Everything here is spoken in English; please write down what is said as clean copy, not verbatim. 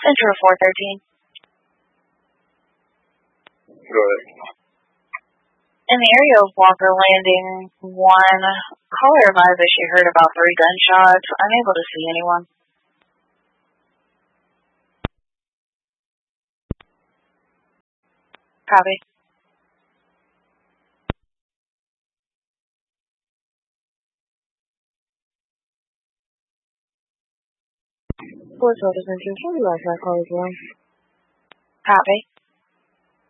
Intro 413. Go ahead. In the area of Walker Landing 1, caller advised that she heard about 3 gunshots. Unable to see anyone. Copy. Force orders, Central. What do you like that call as well? Copy.